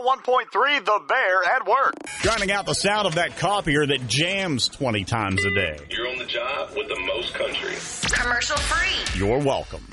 101.3 The Bear at work. Drowning out the sound of that copier that jams 20 times a day. You're on the job with the most country. Commercial free. You're welcome.